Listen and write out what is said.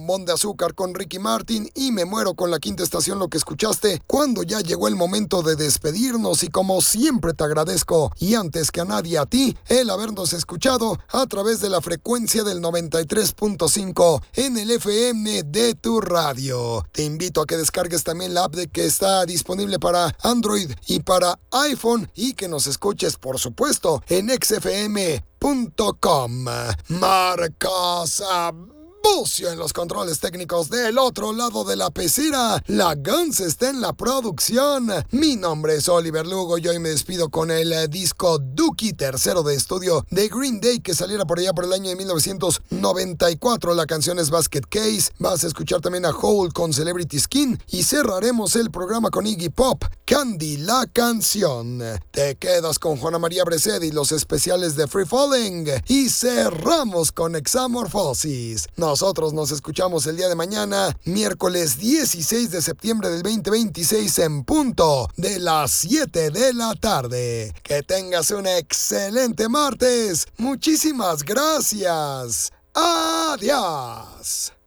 Bombón de Azúcar con Ricky Martin y Me Muero con la Quinta Estación, lo que escuchaste cuando ya llegó el momento de despedirnos, y como siempre te agradezco, y antes que a nadie a ti, el habernos escuchado a través de la frecuencia del 93.5 en el FM de tu radio. Te invito a que descargues también la app que está disponible para Android y para iPhone, y que nos escuches por supuesto en xfm.com. Marcos Bucio en los controles técnicos del otro lado de la pecera. La Guns está en la producción. Mi nombre es Oliver Lugo y hoy me despido con el disco Dookie, tercero de estudio de Green Day, que saliera por allá por el año de 1994. La canción es Basket Case. Vas a escuchar también a Hole con Celebrity Skin y cerraremos el programa con Iggy Pop, Candy, la canción. Te quedas con Juana María Breced y los especiales de Free Falling y cerramos con Examorphosis. Nosotros nos escuchamos el día de mañana, miércoles 16 de septiembre del 2026 en punto de las 7 de la tarde. Que tengas un excelente martes. Muchísimas gracias. Adiós.